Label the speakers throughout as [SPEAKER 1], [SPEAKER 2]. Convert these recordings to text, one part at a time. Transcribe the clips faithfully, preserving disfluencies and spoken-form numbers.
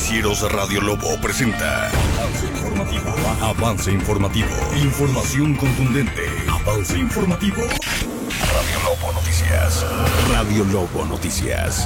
[SPEAKER 1] Noticieros Radio Lobo presenta Avance Informativo. Avance Informativo. Información contundente. Avance Informativo. Radio Lobo Noticias. Radio Lobo Noticias.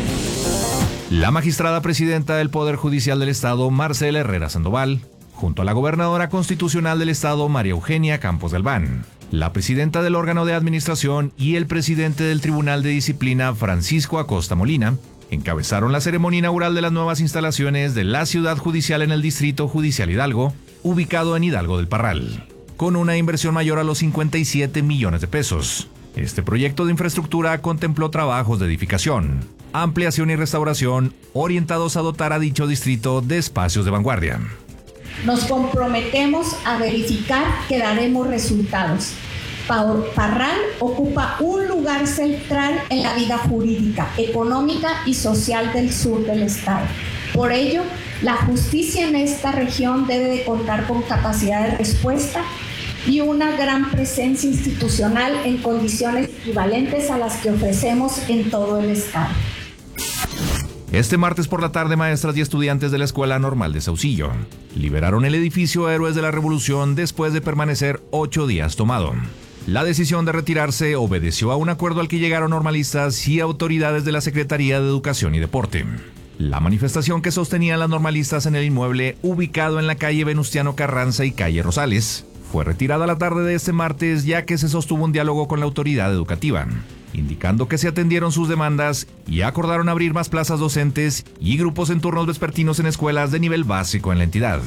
[SPEAKER 2] La magistrada presidenta del Poder Judicial del Estado, Marcela Herrera Sandoval, junto a la gobernadora constitucional del Estado, María Eugenia Campos Galván, la presidenta del órgano de administración y el presidente del Tribunal de Disciplina, Francisco Acosta Molina, encabezaron la ceremonia inaugural de las nuevas instalaciones de la Ciudad Judicial en el Distrito Judicial Hidalgo, ubicado en Hidalgo del Parral, con una inversión mayor a los cincuenta y siete millones de pesos. Este proyecto de infraestructura contempló trabajos de edificación, ampliación y restauración orientados a dotar a dicho distrito de espacios de vanguardia.
[SPEAKER 3] Nos comprometemos a verificar que daremos resultados. Parral ocupa un lugar central en la vida jurídica, económica y social del sur del estado. Por ello, la justicia en esta región debe de contar con capacidad de respuesta y una gran presencia institucional en condiciones equivalentes a las que ofrecemos en todo el estado.
[SPEAKER 2] Este martes por la tarde, maestras y estudiantes de la Escuela Normal de Saucillo liberaron el edificio Héroes de la Revolución después de permanecer ocho días tomado. La decisión de retirarse obedeció a un acuerdo al que llegaron normalistas y autoridades de la Secretaría de Educación y Deporte. La manifestación que sostenían las normalistas en el inmueble ubicado en la calle Venustiano Carranza y calle Rosales fue retirada la tarde de este martes, ya que se sostuvo un diálogo con la autoridad educativa, indicando que se atendieron sus demandas y acordaron abrir más plazas docentes y grupos en turnos vespertinos en escuelas de nivel básico en la entidad.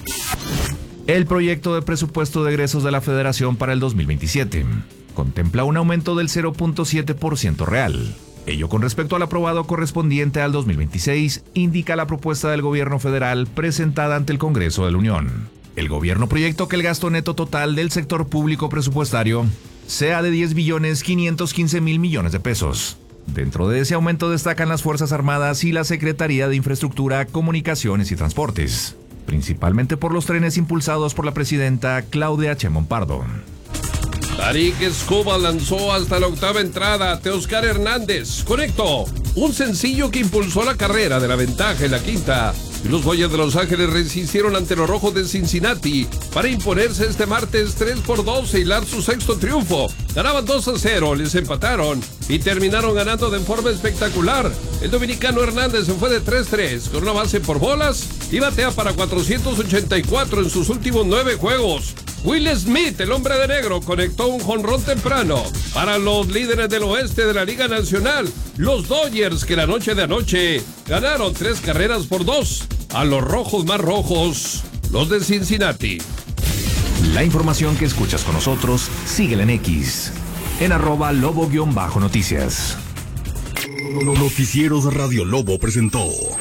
[SPEAKER 2] El proyecto de presupuesto de egresos de la Federación para el dos mil veintisiete contempla un aumento del cero punto siete por ciento real. Ello con respecto al aprobado correspondiente al dos mil veintiséis, indica la propuesta del gobierno federal presentada ante el Congreso de la Unión. El gobierno proyectó que el gasto neto total del sector público presupuestario sea de diez billones quinientos quince mil millones de pesos. Dentro de ese aumento destacan las Fuerzas Armadas y la Secretaría de Infraestructura, Comunicaciones y Transportes, principalmente por los trenes impulsados por la presidenta Claudia Sheinbaum Pardo.
[SPEAKER 4] Tarik Escobar lanzó hasta la octava entrada. Teóscar Hernández conectó un sencillo que impulsó la carrera de la ventaja en la quinta. Y los Dodgers de Los Ángeles resistieron ante los Rojos de Cincinnati para imponerse este martes tres por dos e hilar su sexto triunfo. Ganaban dos a cero, les empataron y terminaron ganando de forma espectacular. El dominicano Hernández se fue de tres tres con una base por bolas y batea para cuatrocientos ochenta y cuatro en sus últimos nueve juegos. Will Smith, el hombre de negro, conectó un jonrón temprano para los líderes del oeste de la Liga Nacional, los Dodgers, que la noche de anoche ganaron tres carreras por dos a los rojos más rojos, los de Cincinnati.
[SPEAKER 2] La información que escuchas con nosotros, síguela en X, en arroba lobo-noticias.
[SPEAKER 1] Los noticieros Radio Lobo presentó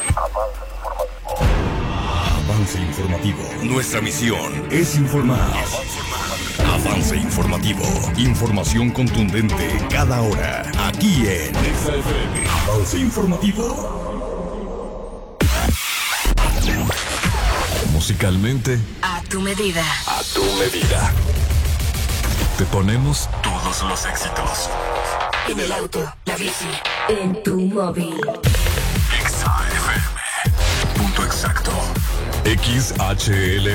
[SPEAKER 1] Avance Informativo. Nuestra misión es informar. Avance Informativo. Información contundente cada hora. Aquí en Avance Informativo. Musicalmente,
[SPEAKER 5] a tu medida.
[SPEAKER 1] A tu medida. Te ponemos todos los éxitos.
[SPEAKER 5] En el auto, la bici, en tu móvil.
[SPEAKER 1] X A F M. Punto exacto. X H L